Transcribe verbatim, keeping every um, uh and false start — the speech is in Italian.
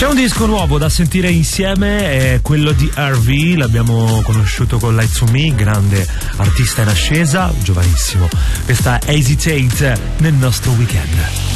C'è un disco nuovo da sentire insieme, è quello di R V, l'abbiamo conosciuto con Lights on Me, grande artista in ascesa, giovanissimo. Questa Hesitate nel nostro weekend.